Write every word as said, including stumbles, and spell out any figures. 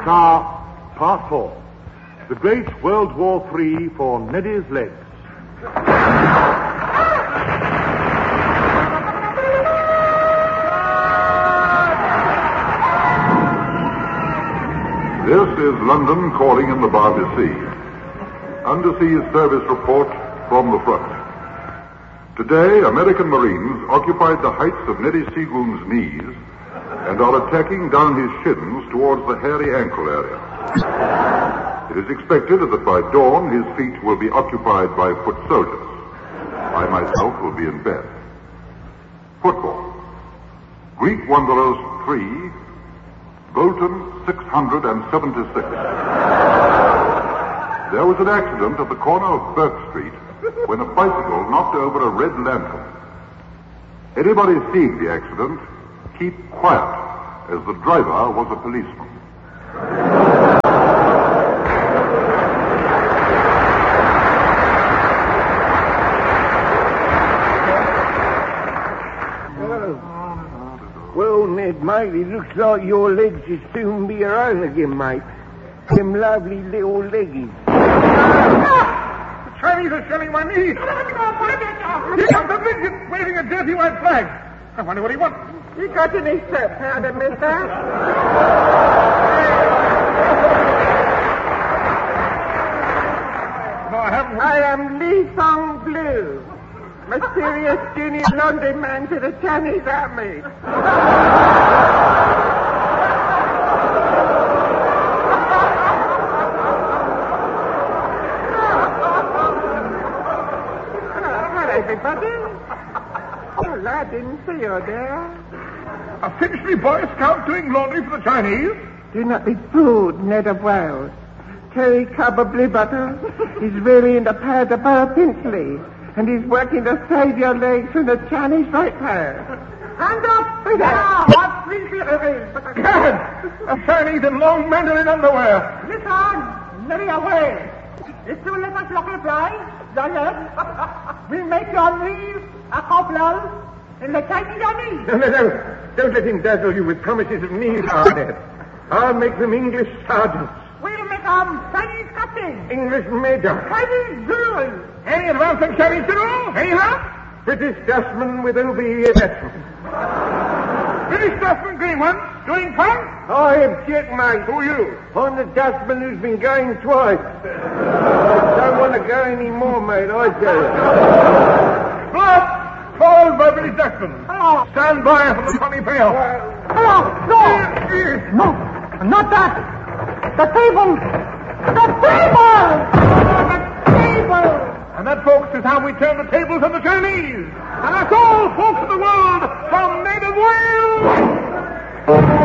Car, Part four. The Great World War Three for Neddy's Legs. This is London calling in the Barbary Sea. Undersea Service report from the front. Today, American Marines occupied the heights of Neddy Seagoon's knees and are attacking down his shins towards the hairy ankle area. It is expected that by dawn his feet will be occupied by foot soldiers. I myself will be in bed. Football. Greek Wanderers three, Bolton six hundred seventy-six. There was an accident at the corner of Burke Street when a bicycle knocked over a red lantern. Anybody seeing the accident, keep quiet, as the driver was a policeman. Well, Ned, mate, it looks like your legs will soon be your own again, mate. Them lovely little leggies. The Chinese are shelling my knees. Here comes the midget waving a dirty white flag. I wonder what he wants. You got any soap powder, mister? No, I haven't. I am Lee Song Blue, mysterious junior laundry man to the Chinese army. Everybody? Well, I didn't see you there. A Finchley Boy Scout doing laundry for the Chinese? Do not be fooled, Ned of Wales. Terry Cobber Butter is really in the pad of Borough Finchley, and he's working to save your legs from the Chinese right hand. Hand up! Now, what Finchley is? Gad! A Chinese in long mandarin underwear. Listen, very away. As soon as us local fly, Giant, we'll make your knees a couple and the Chinese your knees. No, no, no. Don't let him dazzle you with promises of knees, Ned. I'll make them English sergeants. We'll make them Chinese captains. English major. Chinese generals. Any advancing Chinese general? Any luck? British dustman with O B E attachment. British dustman green one, doing fine? I have checked, mate. Who are you? I'm the dustman who's been going twice. Don't want to go any more, mate, I tell you. Blood! Called by British dustman. Oh. Stand by for the funny pail. Oh, no! No, not that. The table! The table! Oh, the table! And that, folks, is how we turn the tables on the Chinese. And that's all for